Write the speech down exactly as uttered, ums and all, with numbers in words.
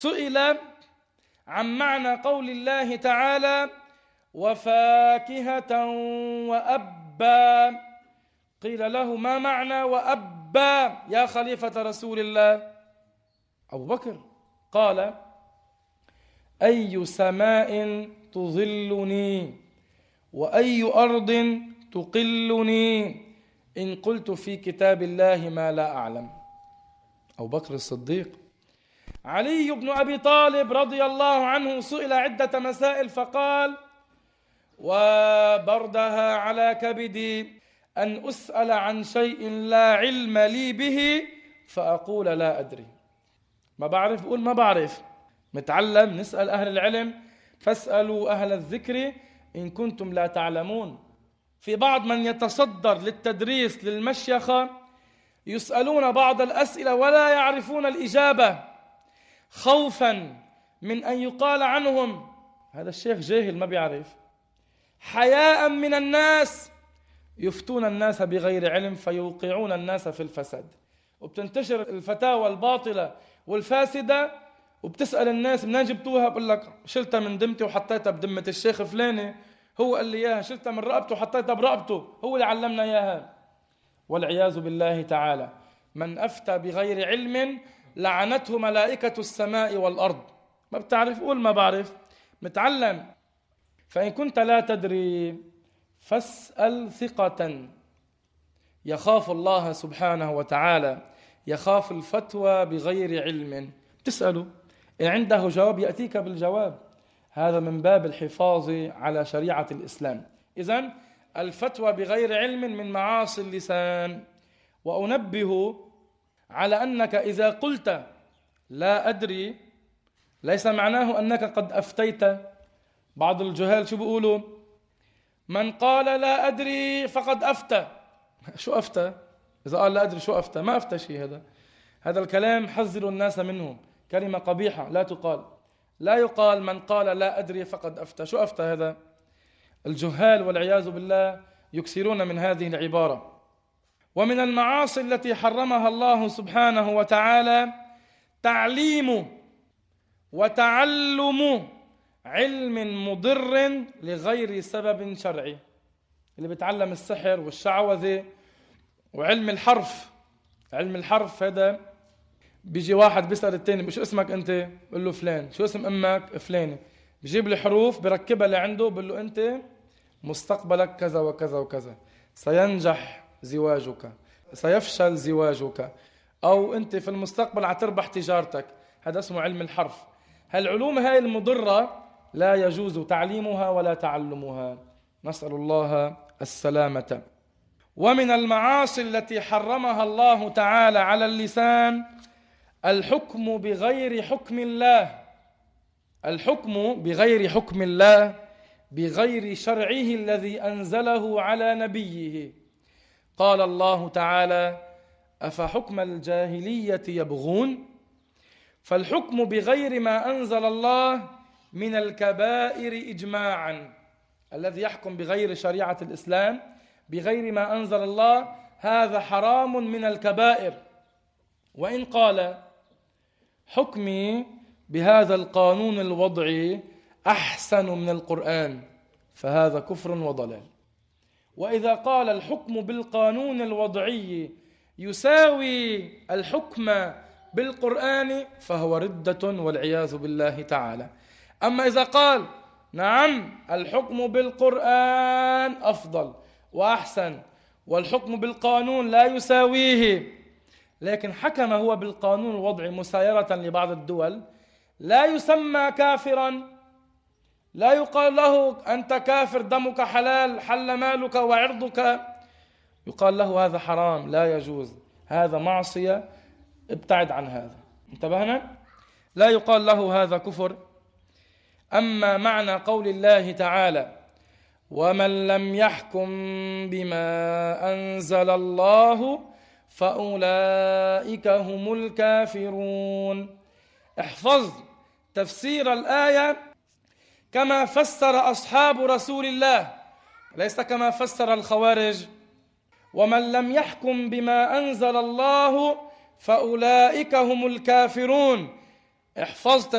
سئل عن معنى قول الله تعالى وفاكهة وأبا، قيل له ما معنى وأبا يا خليفة رسول الله؟ أبو بكر قال أي سماء تظلني وأي أرض تقلني إن قلت في كتاب الله ما لا أعلم. أبو بكر الصديق. علي بن أبي طالب رضي الله عنه سئل عدة مسائل فقال وبردها على كبدي أن أسأل عن شيء لا علم لي به فأقول لا أدري. ما بعرف أقول ما بعرف. متعلم نسأل أهل العلم فاسألوا أهل الذكر إن كنتم لا تعلمون. في بعض من يتصدر للتدريس للمشيخة يسألون بعض الأسئلة ولا يعرفون الإجابة خوفا من أن يقال عنهم هذا الشيخ جاهل ما بيعرف، حياء من الناس يفتون الناس بغير علم فيوقعون الناس في الفساد. وبتنتشر الفتاوى الباطلة والفاسدة وبتسأل الناس منين جبتوها؟ بقول لك شلتها من دمتي وحطيتها بدمة الشيخ فلاني هو قال لي إياها، شلتها من رقبته وحطيتها برقبته هو اللي علمنا إياها. والعياذ بالله تعالى. من أفتى بغير علم لعنته ملائكة السماء والأرض. ما بتعرف قول ما بعرف. متعلم. فإن كنت لا تدري فاسأل ثقة. يخاف الله سبحانه وتعالى، يخاف الفتوى بغير علم. تسأله إن عنده جواب يأتيك بالجواب. هذا من باب الحفاظ على شريعة الإسلام. إذن الفتوى بغير علم من معاصي اللسان. وأنبه على أنك إذا قلت لا أدري ليس معناه أنك قد أفتيت. بعض الجهال شو بيقولوا؟ من قال لا أدري فقد أفتى. شو أفتى؟ إذا قال لا أدري شو أفتى؟ ما أفتى شيء. هذا هذا الكلام حذروا الناس منه، كلمة قبيحة لا تقال. لا يقال من قال لا أدري فقد أفتى. شو أفتى هذا؟ الجهال والعياذ بالله يكثرون من هذه العبارة. ومن المعاصي التي حرمها الله سبحانه وتعالى تعليم وتعلم علم مضر لغير سبب شرعي. اللي بيتعلم السحر والشعوذة وعلم الحرف. علم الحرف هذا بيجي واحد بيسأل التاني شو اسمك أنت؟ بقول له فلان. شو اسم أمك؟ فلانة. بيجيب لي حروف بركبها لعنده بقول له أنت مستقبلك كذا وكذا وكذا، سينجح زواجك، سيفشل زواجك، أو أنت في المستقبل هتربح تجارتك. هذا اسمه علم الحرف. هالعلوم هاي المضرة لا يجوز تعليمها ولا تعلمها. نسأل الله السلامة. ومن المعاصي التي حرمها الله تعالى على اللسان الحكم بغير حكم الله. الحكم بغير حكم الله بغير شرعه الذي أنزله على نبيه. قال الله تعالى أفحكم الجاهلية يبغون. فالحكم بغير ما أنزل الله من الكبائر إجماعا. الذي يحكم بغير شريعة الإسلام بغير ما أنزل الله هذا حرام من الكبائر. وإن قال حكمي بهذا القانون الوضعي أحسن من القرآن فهذا كفر وضلال. وإذا قال الحكم بالقانون الوضعي يساوي الحكم بالقرآن فهو ردة والعياذ بالله تعالى. أما إذا قال نعم الحكم بالقرآن أفضل وأحسن والحكم بالقانون لا يساويه، لكن حكم هو بالقانون الوضعي مسايرة لبعض الدول، لا يسمى كافرا. لا يقال له أنت كافر دمك حلال حل مالك وعرضك. يقال له هذا حرام لا يجوز، هذا معصية ابتعد عن هذا. انتبهنا؟ لا يقال له هذا كفر. أما معنى قول الله تعالى ومن لم يحكم بما أنزل الله فأولئك هم الكافرون. احفظ تفسير الآية كما فسر أصحاب رسول الله، ليس كما فسر الخوارج. ومن لم يحكم بما أنزل الله فأولئك هم الكافرون. احفظ